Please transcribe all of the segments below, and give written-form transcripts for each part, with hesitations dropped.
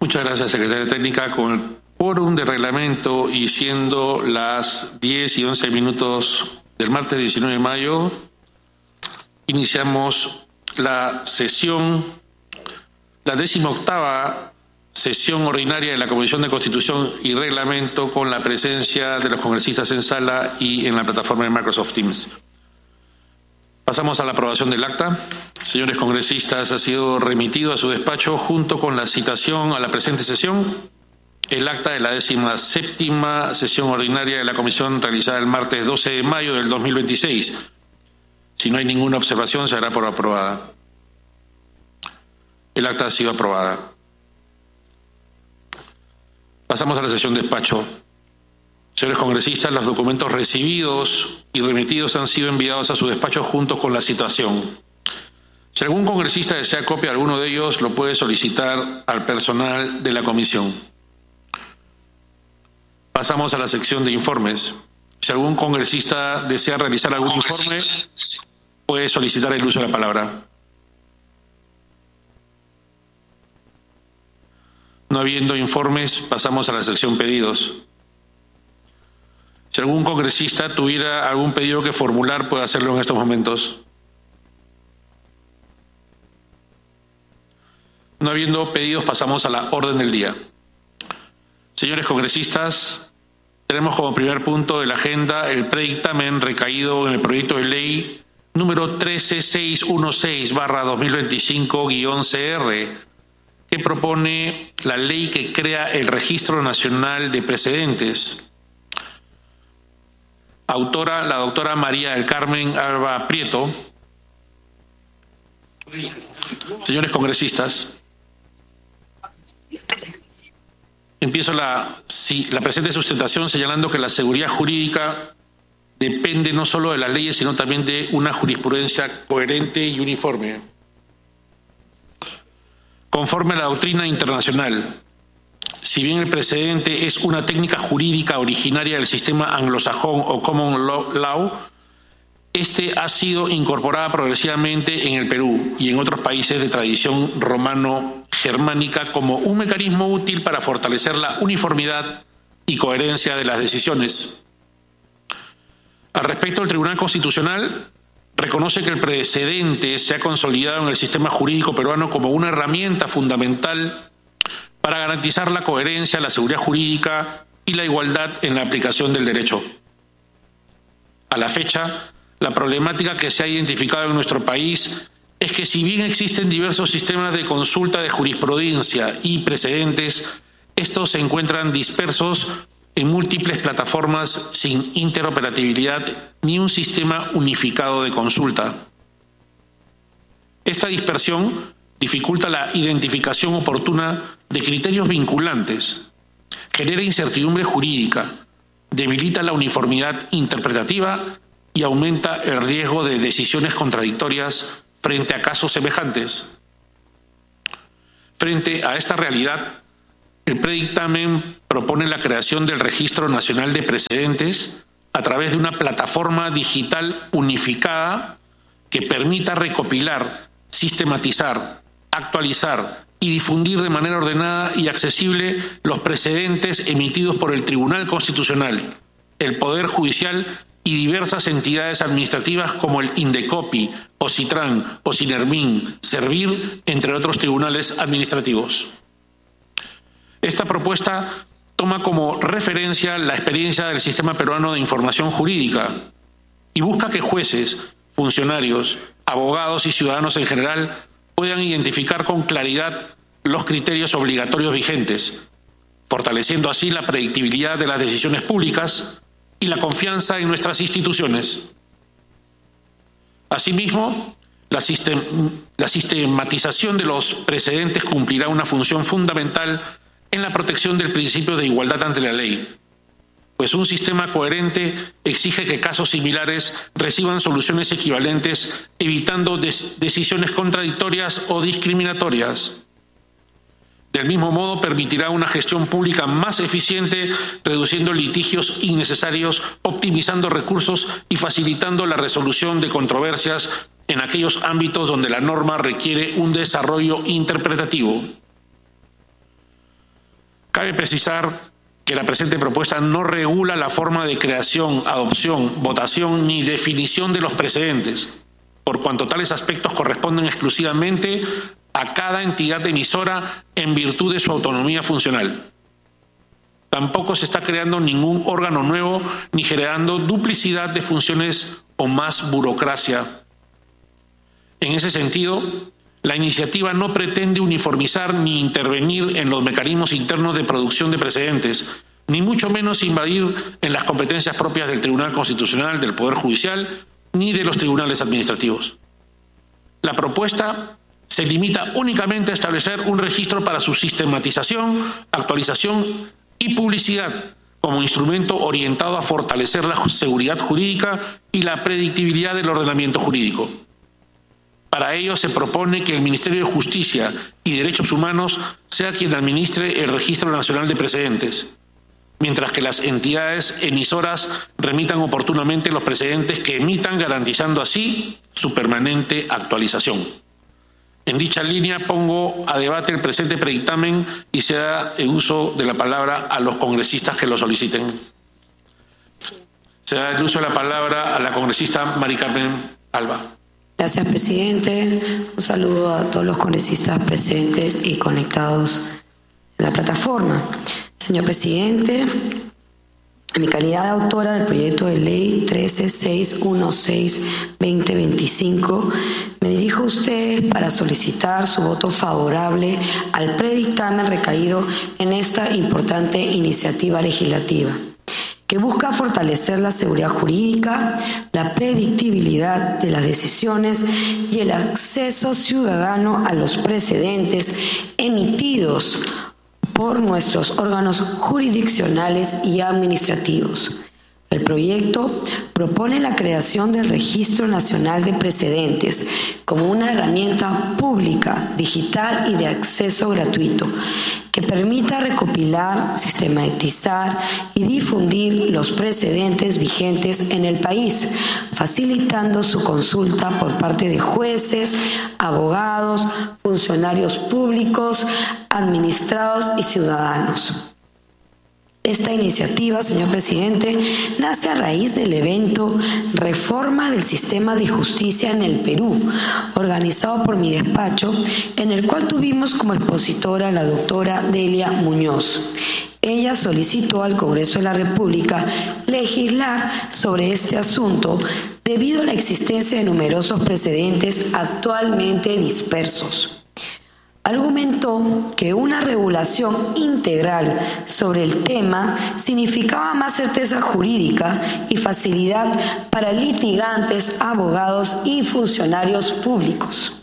Muchas gracias, secretaria técnica. Con el quórum de reglamento y siendo las 10:11 del martes 19 de mayo, iniciamos la sesión, la 18ª sesión ordinaria de la Comisión de Constitución y Reglamento, con la presencia de los congresistas en sala y en la plataforma de Microsoft Teams. Pasamos a la aprobación del acta. Señores congresistas, ha sido remitido a su despacho junto con la citación a la presente sesión el acta de la 17ª sesión ordinaria de la Comisión realizada el martes 12 de mayo del 2026. Si no hay ninguna observación, se dará por aprobada. El acta ha sido aprobada. Pasamos a la sesión de despacho. Señores congresistas, los documentos recibidos y remitidos han sido enviados a su despacho junto con la citación. Si algún congresista desea copia de alguno de ellos, lo puede solicitar al personal de la comisión. Pasamos a la sección de informes. Si algún congresista desea realizar algún informe, puede solicitar el uso de la palabra. No habiendo informes, pasamos a la sección pedidos. Si algún congresista tuviera algún pedido que formular, puede hacerlo en estos momentos. No habiendo pedidos, pasamos a la orden del día. Señores congresistas, tenemos como primer punto de la agenda el predictamen recaído en el proyecto de ley número 13616/2025-CR, que propone la ley que crea el Registro Nacional de Precedentes. Autora, la doctora María del Carmen Alba Prieto. Señores congresistas, empiezo la presente sustentación señalando que la seguridad jurídica depende no solo de las leyes, sino también de una jurisprudencia coherente y uniforme. Conforme a la doctrina internacional, si bien el precedente es una técnica jurídica originaria del sistema anglosajón o common law, este ha sido incorporada progresivamente en el Perú y en otros países de tradición romano-germánica como un mecanismo útil para fortalecer la uniformidad y coherencia de las decisiones. Al respecto, el Tribunal Constitucional reconoce que el precedente se ha consolidado en el sistema jurídico peruano como una herramienta fundamental para garantizar la coherencia, la seguridad jurídica y la igualdad en la aplicación del derecho. A la fecha, la problemática que se ha identificado en nuestro país es que, si bien existen diversos sistemas de consulta de jurisprudencia y precedentes, estos se encuentran dispersos en múltiples plataformas sin interoperabilidad ni un sistema unificado de consulta. Esta dispersión dificulta la identificación oportuna de criterios vinculantes, genera incertidumbre jurídica, debilita la uniformidad interpretativa y aumenta el riesgo de decisiones contradictorias frente a casos semejantes. Frente a esta realidad, el predictamen propone la creación del Registro Nacional de Precedentes a través de una plataforma digital unificada que permita recopilar, sistematizar, actualizar y difundir de manera ordenada y accesible los precedentes emitidos por el Tribunal Constitucional, el Poder Judicial y diversas entidades administrativas como el Indecopi, Ocitran, Ocinermin, Servir, entre otros tribunales administrativos. Esta propuesta toma como referencia la experiencia del Sistema Peruano de Información Jurídica y busca que jueces, funcionarios, abogados y ciudadanos en general puedan identificar con claridad los criterios obligatorios vigentes, fortaleciendo así la predictibilidad de las decisiones públicas y la confianza en nuestras instituciones. Asimismo, la sistematización de los precedentes cumplirá una función fundamental en la protección del principio de igualdad ante la ley, pues un sistema coherente exige que casos similares reciban soluciones equivalentes, evitando decisiones contradictorias o discriminatorias. Del mismo modo, permitirá una gestión pública más eficiente, reduciendo litigios innecesarios, optimizando recursos y facilitando la resolución de controversias en aquellos ámbitos donde la norma requiere un desarrollo interpretativo. Cabe precisar que la presente propuesta no regula la forma de creación, adopción, votación ni definición de los precedentes, por cuanto tales aspectos corresponden exclusivamente a cada entidad emisora en virtud de su autonomía funcional. Tampoco se está creando ningún órgano nuevo ni generando duplicidad de funciones o más burocracia. En ese sentido, la iniciativa no pretende uniformizar ni intervenir en los mecanismos internos de producción de precedentes, ni mucho menos invadir en las competencias propias del Tribunal Constitucional, del Poder Judicial, ni de los tribunales administrativos. La propuesta se limita únicamente a establecer un registro para su sistematización, actualización y publicidad como instrumento orientado a fortalecer la seguridad jurídica y la predictibilidad del ordenamiento jurídico. Para ello se propone que el Ministerio de Justicia y Derechos Humanos sea quien administre el Registro Nacional de Precedentes, mientras que las entidades emisoras remitan oportunamente los precedentes que emitan, garantizando así su permanente actualización. En dicha línea pongo a debate el presente predictamen y se da el uso de la palabra a los congresistas que lo soliciten. Se da el uso de la palabra a la congresista Mari Carmen Alba. Gracias, presidente. Un saludo a todos los congresistas presentes y conectados en la plataforma. Señor presidente, en mi calidad de autora del proyecto de ley 13616-2025, me dirijo a ustedes para solicitar su voto favorable al predictamen recaído en esta importante iniciativa legislativa, que busca fortalecer la seguridad jurídica, la predictibilidad de las decisiones y el acceso ciudadano a los precedentes emitidos por nuestros órganos jurisdiccionales y administrativos. El proyecto propone la creación del Registro Nacional de Precedentes como una herramienta pública, digital y de acceso gratuito que permita recopilar, sistematizar y difundir los precedentes vigentes en el país, facilitando su consulta por parte de jueces, abogados, funcionarios públicos, administrados y ciudadanos. Esta iniciativa, señor presidente, nace a raíz del evento Reforma del Sistema de Justicia en el Perú, organizado por mi despacho, en el cual tuvimos como expositora a la doctora Delia Muñoz. Ella solicitó al Congreso de la República legislar sobre este asunto debido a la existencia de numerosos precedentes actualmente dispersos. Argumentó que una regulación integral sobre el tema significaba más certeza jurídica y facilidad para litigantes, abogados y funcionarios públicos.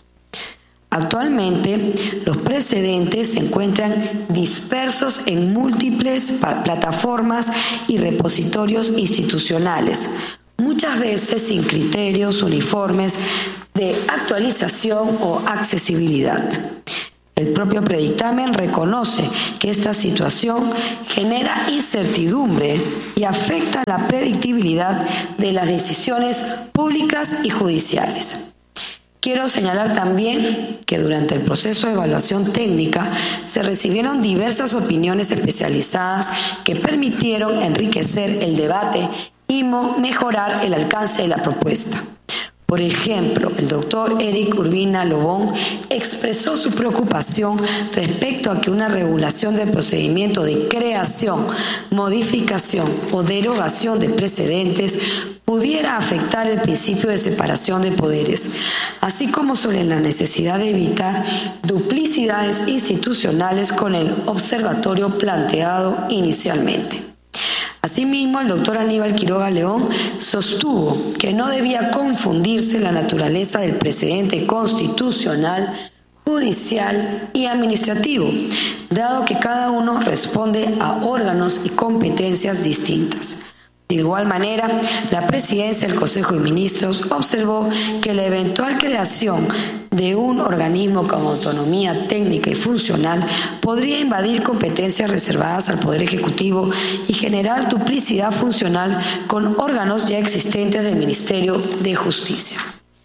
Actualmente, los precedentes se encuentran dispersos en múltiples plataformas y repositorios institucionales, muchas veces sin criterios uniformes de actualización o accesibilidad. El propio predictamen reconoce que esta situación genera incertidumbre y afecta la predictibilidad de las decisiones públicas y judiciales. Quiero señalar también que durante el proceso de evaluación técnica se recibieron diversas opiniones especializadas que permitieron enriquecer el debate y mejorar el alcance de la propuesta. Por ejemplo, el doctor Eric Urbina Lobón expresó su preocupación respecto a que una regulación del procedimiento de creación, modificación o derogación de precedentes pudiera afectar el principio de separación de poderes, así como sobre la necesidad de evitar duplicidades institucionales con el observatorio planteado inicialmente. Asimismo, el doctor Aníbal Quiroga León sostuvo que no debía confundirse la naturaleza del precedente constitucional, judicial y administrativo, dado que cada uno responde a órganos y competencias distintas. De igual manera, la presidencia del Consejo de Ministros observó que la eventual creación de un organismo con autonomía técnica y funcional podría invadir competencias reservadas al Poder Ejecutivo y generar duplicidad funcional con órganos ya existentes del Ministerio de Justicia.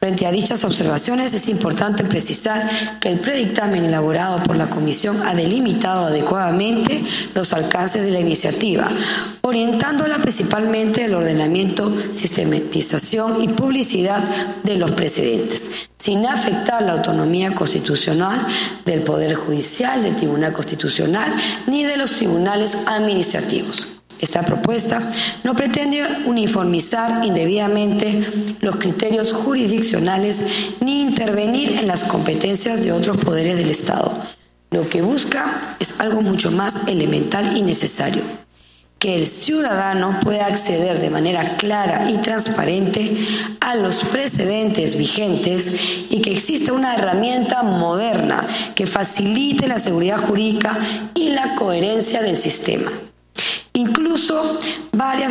Frente a dichas observaciones, es importante precisar que el predictamen elaborado por la Comisión ha delimitado adecuadamente los alcances de la iniciativa, orientándola principalmente al ordenamiento, sistematización y publicidad de los precedentes, sin afectar la autonomía constitucional del Poder Judicial, del Tribunal Constitucional, ni de los tribunales administrativos. Esta propuesta no pretende uniformizar indebidamente los criterios jurisdiccionales ni intervenir en las competencias de otros poderes del Estado. Lo que busca es algo mucho más elemental y necesario: que el ciudadano pueda acceder de manera clara y transparente a los precedentes vigentes y que exista una herramienta moderna que facilite la seguridad jurídica y la coherencia del sistema. Incluso varias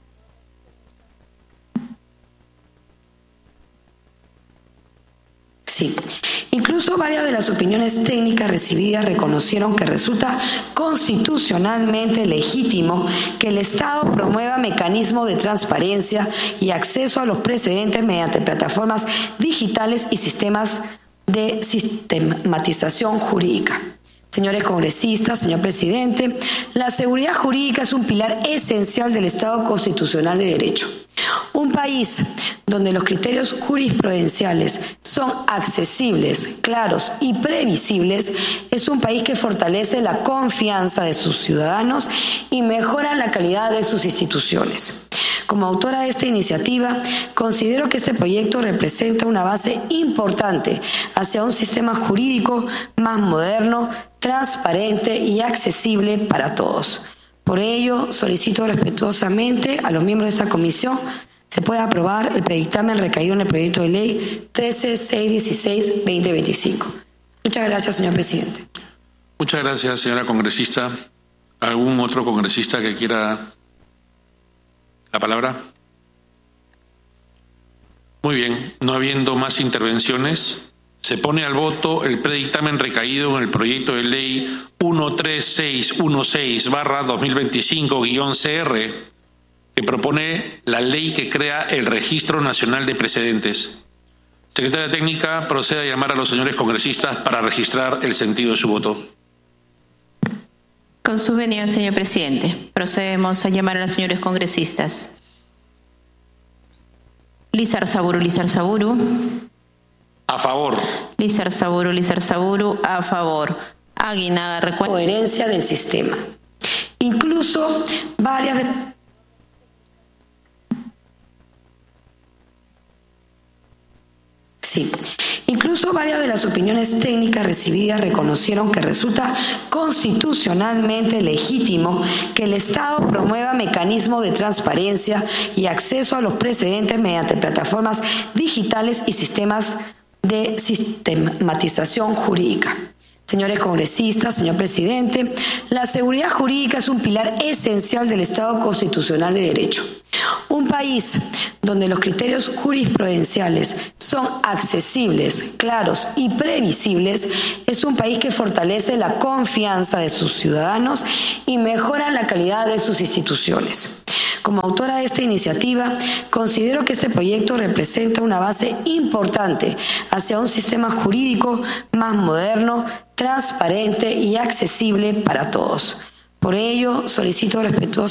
de las opiniones técnicas recibidas reconocieron que resulta constitucionalmente legítimo que el Estado promueva mecanismos de transparencia y acceso a los precedentes mediante plataformas digitales y sistemas de sistematización jurídica. Señores congresistas, señor presidente, la seguridad jurídica es un pilar esencial del Estado constitucional de derecho. Un país donde los criterios jurisprudenciales son accesibles, claros y previsibles es un país que fortalece la confianza de sus ciudadanos y mejora la calidad de sus instituciones. Como autora de esta iniciativa, considero que este proyecto representa una base importante hacia un sistema jurídico más moderno, transparente y accesible para todos. Por ello, solicito respetuosamente a los miembros de esta comisión se pueda aprobar el predictamen recaído en el proyecto de ley 13.616/2025. Muchas gracias, señor presidente. Muchas gracias, señora congresista. ¿Algún otro congresista que quiera la palabra? Muy bien, no habiendo más intervenciones, se pone al voto el predictamen recaído en el proyecto de ley 13616/2025-CR, que propone la ley que crea el Registro Nacional de Precedentes. Secretaria Técnica, procede a llamar a los señores congresistas para registrar el sentido de su voto. Con su venia, señor presidente, procedemos a llamar a los señores congresistas. Lizarzaburu. A favor. Lizarzaburu, a favor. Aguinaga, recuerda. Coherencia del sistema. Incluso varias de... Incluso varias de las opiniones técnicas recibidas reconocieron que resulta constitucionalmente legítimo que el Estado promueva mecanismos de transparencia y acceso a los precedentes mediante plataformas digitales y sistemas de sistematización jurídica. Señores congresistas, señor presidente, la seguridad jurídica es un pilar esencial del Estado constitucional de derecho. Un país donde los criterios jurisprudenciales son accesibles, claros y previsibles es un país que fortalece la confianza de sus ciudadanos y mejora la calidad de sus instituciones. Como autora de esta iniciativa, considero que este proyecto representa una base importante hacia un sistema jurídico más moderno, transparente y accesible para todos. Por ello, solicito respetuosamente